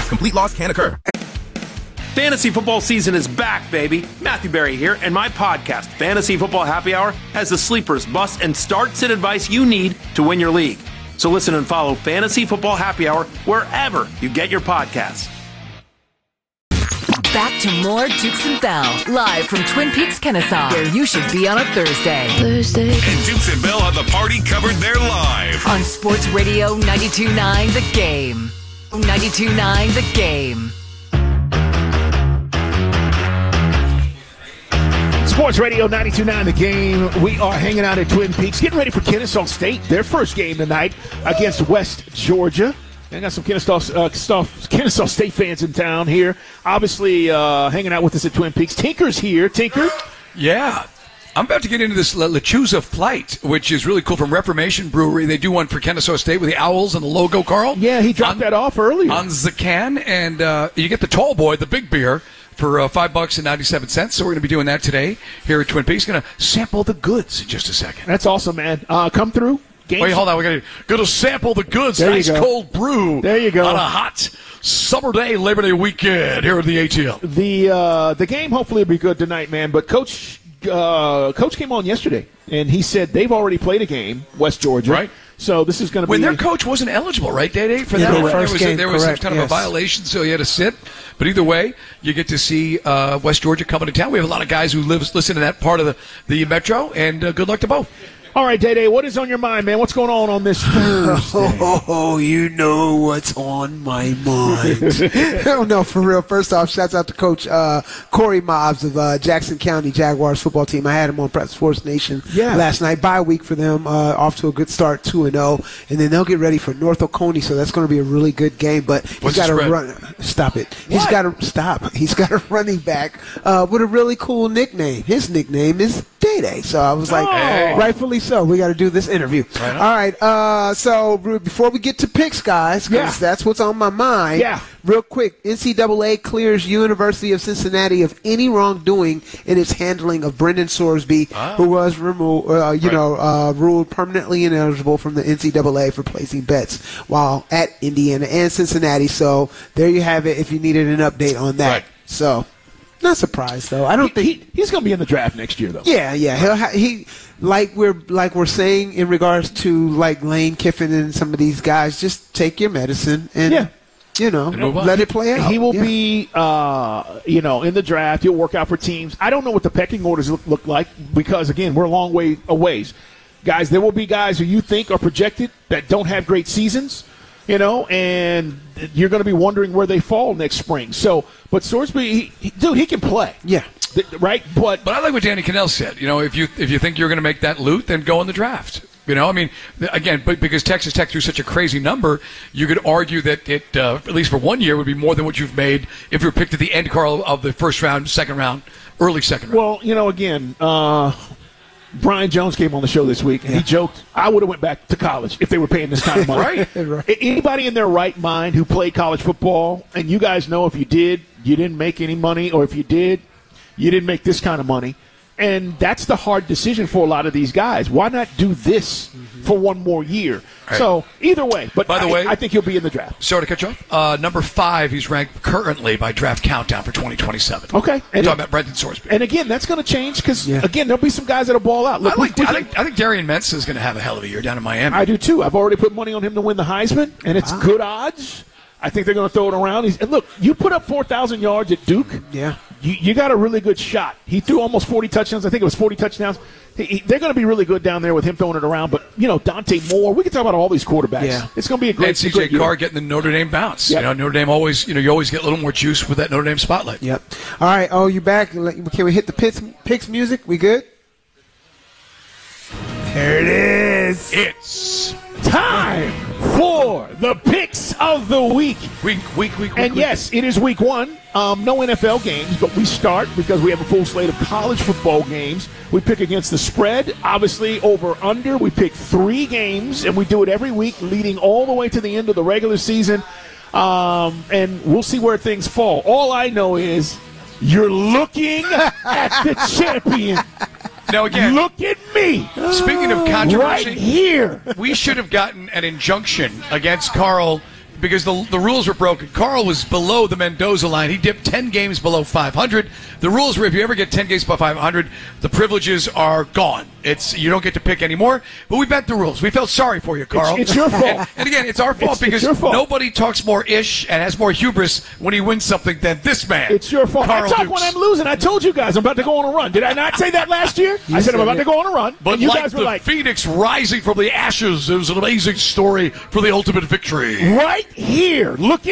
Complete loss can occur. Fantasy football season is back, baby. Matthew Berry here, and my podcast, Fantasy Football Happy Hour, has the sleepers, busts, and starts and advice you need to win your league. So listen and follow Fantasy Football Happy Hour wherever you get your podcasts. Back to more Dukes and Bell, live from Twin Peaks, Kennesaw, where you should be on a Thursday. And Dukes and Bell have the party covered there live. On Sports Radio 92.9 The Game. 92.9 The Game. Sports Radio 92.9 The Game. We are hanging out at Twin Peaks, getting ready for Kennesaw State, their first game tonight against West Georgia. I got some Kennesaw State fans in town here. Obviously, hanging out with us at Twin Peaks. Tinker's here. Tinker? Yeah. I'm about to get into this Lechuza Flight, which is really cool, from Reformation Brewery. They do one for Kennesaw State with the owls and the logo, Carl. Yeah, he dropped that off earlier. On the can, and you get the tall boy, the big beer, for $5.97. So we're going to be doing that today here at Twin Peaks. Going to sample the goods in just a second. That's awesome, man. Come through. Wait, hold on. We're going to sample the goods. There nice cold brew. There you go. On a hot summer day, Labor Day weekend here at the ATL. The game hopefully will be good tonight, man. But Coach came on yesterday, and he said they've already played a game, West Georgia. Right. So this is going to be... When their coach wasn't eligible, right, Day-Day, for that one? There was kind of a violation, so he had to sit. But either way, you get to see West Georgia coming to town. We have a lot of guys who listen to that part of the metro, and good luck to both. All right, Day-Day, what is on your mind, man? What's going on this Thursday? Oh, you know what's on my mind. Oh, no, for real. First off, shouts out to Coach Corey Mobbs of Jackson County Jaguars football team. I had him on Prep Sports Nation last night. Bye week for them. Off to a good start, 2-0. And then they'll get ready for North Oconee, so that's going to be a really good game. But he's got to run. Stop it. He's got to stop. He's got a running back with a really cool nickname. His nickname is Day-Day. So I was like, rightfully so. We got to do this interview. Right. All right. So before we get to picks, guys, because that's what's on my mind. Yeah. Real quick, NCAA clears University of Cincinnati of any wrongdoing in its handling of Brendan Sorsby, who was ruled permanently ineligible from the NCAA for placing bets while at Indiana and Cincinnati. So there you have it. If you needed an update on that, so. Not surprised though. I don't think he's going to be in the draft next year though. Yeah. He like we're saying in regards to like Lane Kiffin and some of these guys. Just take your medicine and let it play out. He will be in the draft. He'll work out for teams. I don't know what the pecking orders look like because again we're a long way away. Guys, there will be guys who you think are projected that don't have great seasons. And you're going to be wondering where they fall next spring. So, but Sorsby, he can play. Yeah. Right? But I like what Danny Cannell said. If you think you're going to make that loot, then go in the draft. Again, but because Texas Tech threw such a crazy number, you could argue that it, at least for 1 year, would be more than what you've made if you were picked at the end, Carl, of the first round, second round, early second round. Well, again, Brian Jones came on the show this week, and he joked, I would have went back to college if they were paying this kind of money. Right. Anybody in their right mind who played college football, and you guys know if you did, you didn't make any money, or if you did, you didn't make this kind of money. And that's the hard decision for a lot of these guys. Why not do this for one more year? Right. So, either way. But by the way, I think he'll be in the draft. Sorry to cut you off. Number 5, he's ranked currently by Draft Countdown for 2027. Okay. We're talking about Brendan Sorsby. And again, that's going to change because, again, there'll be some guys that'll ball out. Look, I think Darian Mensah is going to have a hell of a year down in Miami. I do, too. I've already put money on him to win the Heisman, and it's good odds. I think they're going to throw it around. And look, you put up 4,000 yards at Duke. Yeah. You got a really good shot. He threw almost 40 touchdowns. I think it was 40 touchdowns. They're going to be really good down there with him throwing it around. But, Dante Moore, we can talk about all these quarterbacks. Yeah. It's going to be a great And C.J. Carr getting the Notre Dame bounce. Yep. Notre Dame always, you always get a little more juice with that Notre Dame spotlight. Yep. All right. Oh, you back? Can we hit the picks music? We good? There it is. It's time for the picks of the week. Week. And yes, it is week 1. No NFL games, but we start because we have a full slate of college football games. We pick against the spread, obviously over under. We pick 3 games, and we do it every week leading all the way to the end of the regular season. And we'll see where things fall. All I know is you're looking at the champion. Now again, look at me. Speaking of controversy, right here, we should have gotten an injunction against Carl because the rules were broken. Carl was below the Mendoza line. He dipped 10 games below 500. The rules were if you ever get 10 games above 500, the privileges are gone. You don't get to pick anymore. But we bent the rules. We felt sorry for you, Carl. It's your fault. And again, it's our fault because nobody talks more ish and has more hubris when he wins something than this man. It's your fault. Carl I talk Dukes. when I'm losing. I told you guys I'm about to go on a run. Did I not say that last year? I said I'm about to go on a run. But and you like guys were the like, Phoenix rising from the ashes, it was an amazing story for the ultimate victory. right here. Look